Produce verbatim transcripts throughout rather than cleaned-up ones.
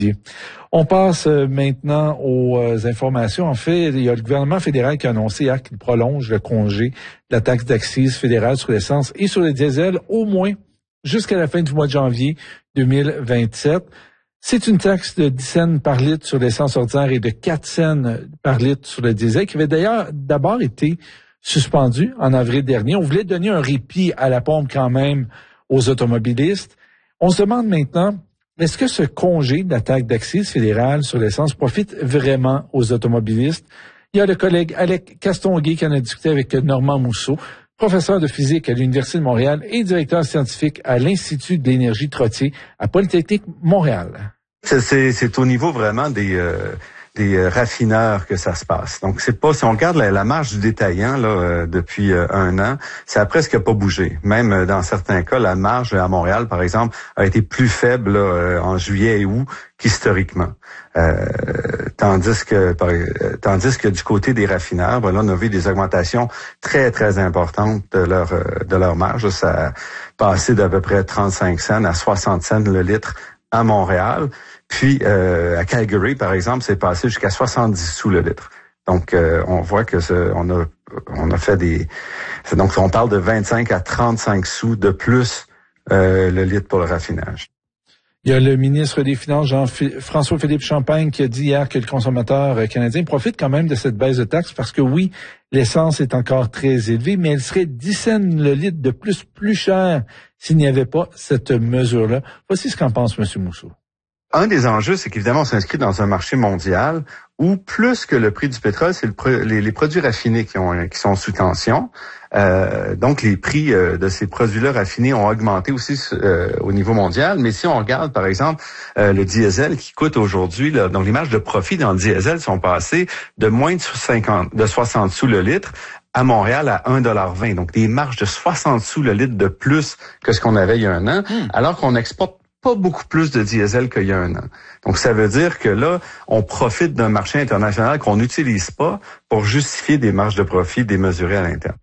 On passe maintenant aux informations. En fait, il y a le gouvernement fédéral qui a annoncé hier qu'il prolonge le congé de la taxe d'accise fédérale sur l'essence et sur le diesel au moins jusqu'à la fin du mois de janvier deux mille vingt-sept. C'est une taxe de dix cents par litre sur l'essence ordinaire et de quatre cents par litre sur le diesel qui avait d'ailleurs d'abord été suspendue en avril dernier. On voulait donner un répit à la pompe quand même aux automobilistes. On se demande maintenant, est-ce que ce congé de la taxe d'accise fédérale sur l'essence profite vraiment aux automobilistes? Il y a le collègue Alec Castonguay qui en a discuté avec Normand Mousseau, professeur de physique à l'Université de Montréal et directeur scientifique à l'Institut de l'énergie Trottier à Polytechnique Montréal. C'est, c'est au niveau vraiment des... Euh... des euh, raffineurs que ça se passe. Donc c'est pas, si on regarde la, la marge du détaillant là euh, depuis euh, un an, ça a presque pas bougé. Même euh, dans certains cas, la marge à Montréal, par exemple, a été plus faible là, euh, en juillet et août qu'historiquement. Euh, tandis que par, euh, tandis que du côté des raffineurs, ben là, on a vu des augmentations très très importantes de leur euh, de leur marge. Là, ça a passé d'à peu près trente-cinq cents à soixante cents le litre à Montréal. Puis euh, à Calgary, par exemple, c'est passé jusqu'à soixante-dix sous le litre. Donc euh, on voit que ce, on a on a fait des donc on parle de vingt-cinq à trente-cinq sous de plus euh, le litre pour le raffinage. Il y a le ministre des Finances, Jean-François-Philippe Champagne, qui a dit hier que le consommateur canadien profite quand même de cette baisse de taxes parce que oui, l'essence est encore très élevée, mais elle serait dix cents le litre de plus plus cher s'il n'y avait pas cette mesure-là. Voici ce qu'en pense M. Mousseau. Un des enjeux, c'est qu'évidemment, on s'inscrit dans un marché mondial où plus que le prix du pétrole, c'est le pro- les, les produits raffinés qui, ont, qui sont sous tension. Euh, donc, les prix euh, de ces produits-là raffinés ont augmenté aussi euh, au niveau mondial. Mais si on regarde, par exemple, euh, le diesel qui coûte aujourd'hui, là, donc les marges de profit dans le diesel sont passées de moins de cinquante, de soixante sous le litre à Montréal à un dollar vingt. Donc, des marges de soixante sous le litre de plus que ce qu'on avait il y a un an, mmh. alors qu'on exporte pas beaucoup plus de diesel qu'il y a un an. Donc, ça veut dire que là, on profite d'un marché international qu'on n'utilise pas pour justifier des marges de profit démesurées à l'interne.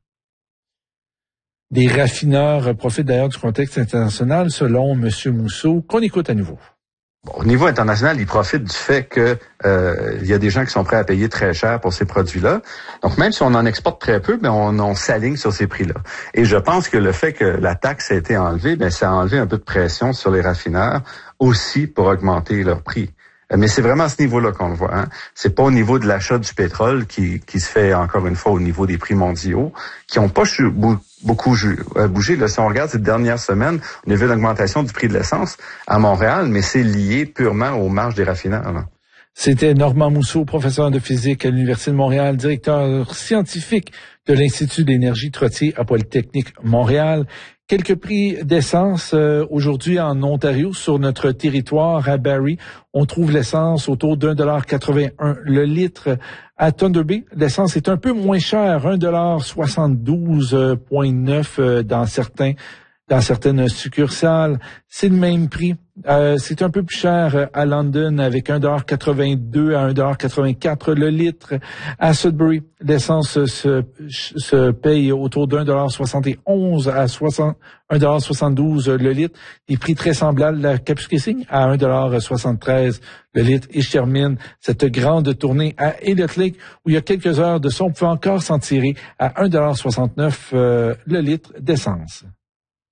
Des raffineurs profitent d'ailleurs du contexte international, selon M. Mousseau, qu'on écoute à nouveau. Bon, au niveau international, ils profitent du fait que euh, il y a des gens qui sont prêts à payer très cher pour ces produits-là. Donc, même si on en exporte très peu, ben on, on s'aligne sur ces prix-là. Et je pense que le fait que la taxe a été enlevée, ben ça a enlevé un peu de pression sur les raffineurs aussi pour augmenter leur prix. Mais c'est vraiment à ce niveau-là qu'on le voit. Hein. C'est pas au niveau de l'achat du pétrole qui, qui se fait encore une fois au niveau des prix mondiaux, qui n'ont pas chu- beaucoup ju- bougé. Là, si on regarde cette dernière semaine, on a vu une augmentation du prix de l'essence à Montréal, mais c'est lié purement aux marges des raffineurs. Là. C'était Normand Mousseau, professeur de physique à l'Université de Montréal, directeur scientifique de l'Institut d'énergie Trottier à Polytechnique Montréal. Quelques prix d'essence euh, aujourd'hui en Ontario, sur notre territoire à Barrie. On trouve l'essence autour d'un dollar quatre-vingt-un le litre. À Thunder Bay, l'essence est un peu moins chère, un dollar soixante-douze virgule neuf euh, dans certains dans certaines succursales. C'est le même prix. Euh, c'est un peu plus cher à London avec un dollar quatre-vingt-deux à un dollar quatre-vingt-quatre le litre. À Sudbury, l'essence se, se paye autour d'un dollar soixante et onze à un dollar soixante-douze le litre. Des prix très semblables à Kapuskasing à un dollar soixante-treize le litre. Et je termine cette grande tournée à Elliott Lake où il y a quelques heures de son, on peut encore s'en tirer à un dollar soixante-neuf euh, le litre d'essence.